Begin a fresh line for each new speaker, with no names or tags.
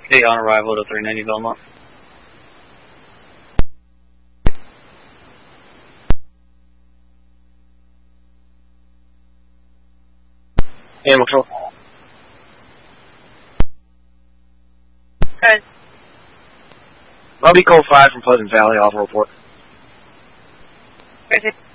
Okay, on arrival to 390 Belmont.
Animal control.
Okay.
I'll be call 5 from Pleasant Valley, off report.
Okay.